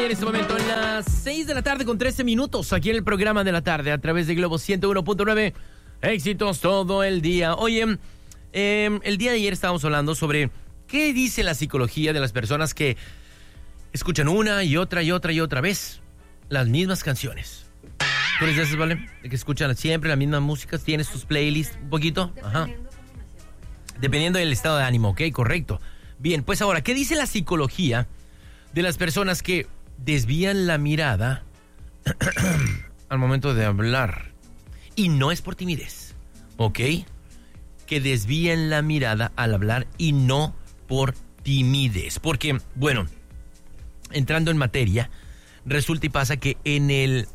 en este momento en las 6 de la tarde con 13 minutos aquí en el programa de la tarde a través de Globo 101.9. Éxitos todo el día. Oye, el día de ayer estábamos hablando sobre qué dice la psicología de las personas que escuchan una y otra y otra y otra vez las mismas canciones. ¿Tú eres de esas, vale? De que escuchan siempre la misma música, tienes tus playlists un poquito. Ajá. Dependiendo del estado de ánimo, ok, correcto. Bien, pues ahora, ¿qué dice la psicología de las personas que desvían la mirada al momento de hablar? Y no es por timidez, ¿ok? Que desvían la mirada al hablar y no por timidez. Porque, bueno, entrando en materia, resulta y pasa que en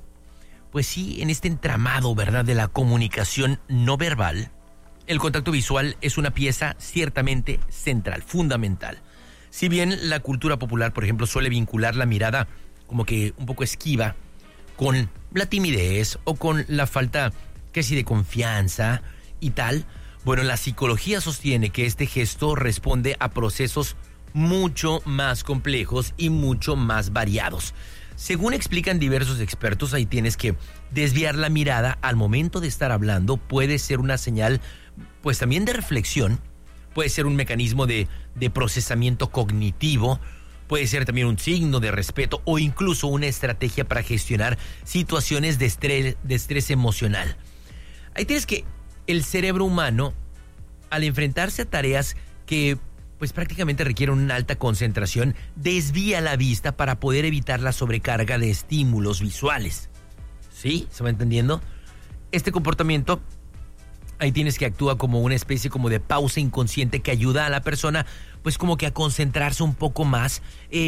este entramado, ¿verdad?, de la comunicación no verbal, el contacto visual es una pieza ciertamente central, fundamental. Si bien la cultura popular, por ejemplo, suele vincular la mirada como que un poco esquiva con la timidez o con la falta casi de confianza y tal, bueno, la psicología sostiene que este gesto responde a procesos mucho más complejos y mucho más variados. Según explican diversos expertos, ahí tienes que desviar la mirada al momento de estar hablando puede ser una señal, pues también de reflexión, puede ser un mecanismo de procesamiento cognitivo, puede ser también un signo de respeto o incluso una estrategia para gestionar situaciones de estrés emocional. Ahí tienes que el cerebro humano, al enfrentarse a tareas que pues prácticamente requieren una alta concentración, desvía la vista para poder evitar la sobrecarga de estímulos visuales. ¿Sí? ¿Se va entendiendo? Este comportamiento, ahí tienes que actúa como una especie como de pausa inconsciente que ayuda a la persona pues como que a concentrarse un poco más,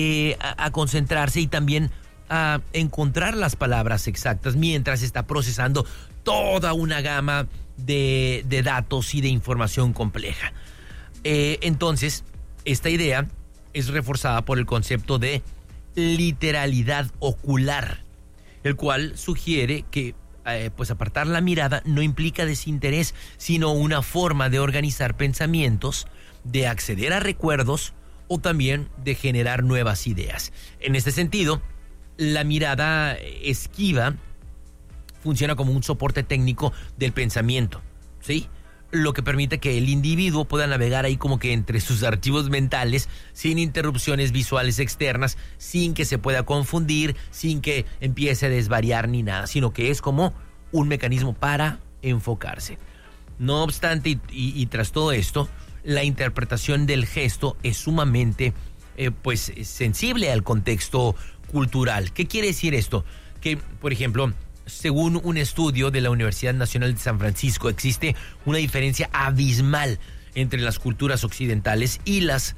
a concentrarse y también a encontrar las palabras exactas mientras está procesando toda una gama de datos y de información compleja. Entonces, esta idea es reforzada por el concepto de literalidad ocular, el cual sugiere que pues apartar la mirada no implica desinterés, sino una forma de organizar pensamientos, de acceder a recuerdos o también de generar nuevas ideas. En este sentido, la mirada esquiva funciona como un soporte técnico del pensamiento, ¿sí? Lo que permite que el individuo pueda navegar ahí como que entre sus archivos mentales sin interrupciones visuales externas, sin que se pueda confundir, sin que empiece a desvariar ni nada, sino que es como un mecanismo para enfocarse. No obstante, y tras todo esto, la interpretación del gesto es sumamente pues sensible al contexto cultural. ¿Qué quiere decir esto? Que, por ejemplo, según un estudio de la Universidad Nacional de San Francisco, existe una diferencia abismal entre las culturas occidentales y las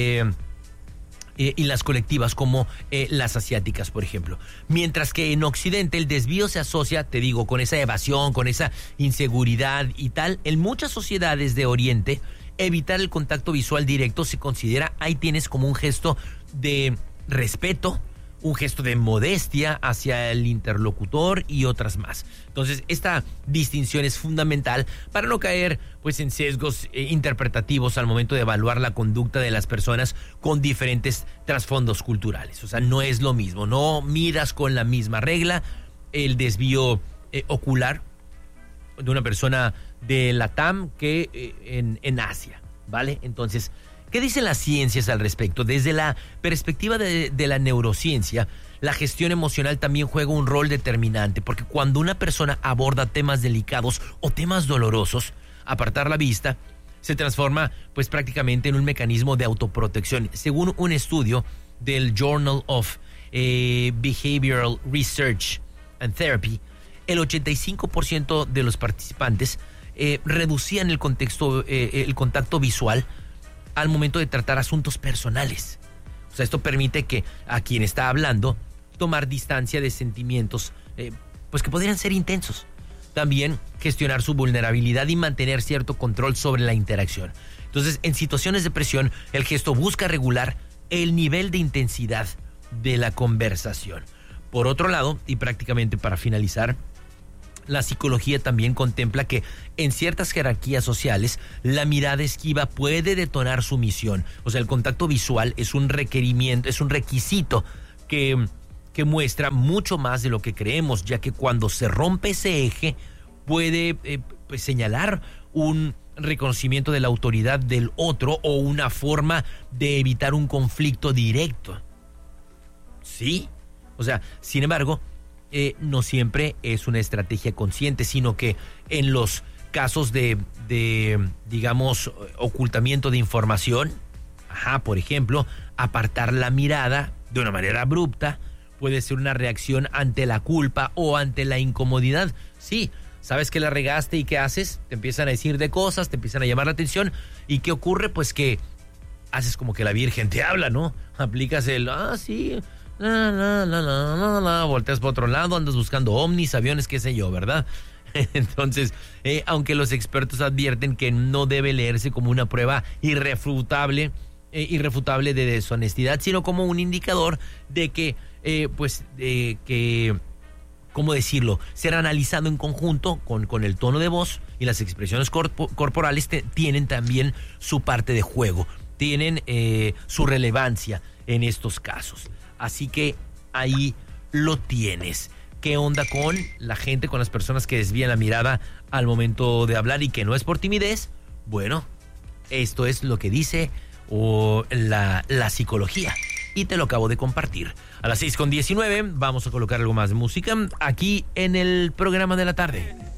colectivas como las asiáticas, por ejemplo. Mientras que en Occidente el desvío se asocia, te digo, con esa evasión, con esa inseguridad y tal. En muchas sociedades de Oriente, evitar el contacto visual directo se considera, ahí tienes como un gesto de respeto, un gesto de modestia hacia el interlocutor y otras más. Entonces, esta distinción es fundamental para no caer pues en sesgos interpretativos al momento de evaluar la conducta de las personas con diferentes trasfondos culturales. O sea, no es lo mismo, no midas con la misma regla el desvío ocular de una persona de Latam que en Asia, ¿vale? Entonces, ¿qué dicen las ciencias al respecto? Desde la perspectiva de la neurociencia, la gestión emocional también juega un rol determinante, porque cuando una persona aborda temas delicados o temas dolorosos, apartar la vista se transforma pues prácticamente en un mecanismo de autoprotección. Según un estudio del Journal of Behavioral Research and Therapy, el 85% de los participantes reducían el contacto visual al momento de tratar asuntos personales. O sea, esto permite que a quien está hablando tomar distancia de sentimientos pues que podrían ser intensos. También gestionar su vulnerabilidad y mantener cierto control sobre la interacción. Entonces, en situaciones de presión, el gesto busca regular el nivel de intensidad de la conversación. Por otro lado, y prácticamente para finalizar, la psicología también contempla que en ciertas jerarquías sociales la mirada esquiva puede detonar sumisión. O sea, el contacto visual es un requerimiento, es un requisito que que muestra mucho más de lo que creemos, ya que cuando se rompe ese eje puede pues señalar un reconocimiento de la autoridad del otro o una forma de evitar un conflicto directo. Sí, o sea, sin embargo, no siempre es una estrategia consciente, sino que en los casos de digamos, ocultamiento de información, por ejemplo, apartar la mirada de una manera abrupta puede ser una reacción ante la culpa o ante la incomodidad. Sí, sabes que la regaste y ¿qué haces? Te empiezan a decir de cosas, te empiezan a llamar la atención. ¿Y qué ocurre? Pues que haces como que la Virgen te habla, ¿no? Aplicas el, sí, volteas para otro lado, andas buscando ovnis, aviones, qué sé yo, ¿verdad? Entonces, aunque los expertos advierten que no debe leerse como una prueba irrefutable de deshonestidad, sino como un indicador de que, ¿cómo decirlo? Ser analizado en conjunto con el tono de voz y las expresiones corporales tienen también su parte de juego, tienen su relevancia en estos casos. Así que ahí lo tienes. ¿Qué onda con la gente, con las personas que desvían la mirada al momento de hablar y que no es por timidez? Bueno, esto es lo que dice la psicología y te lo acabo de compartir. A las 6:19 vamos a colocar algo más de música aquí en el programa de la tarde.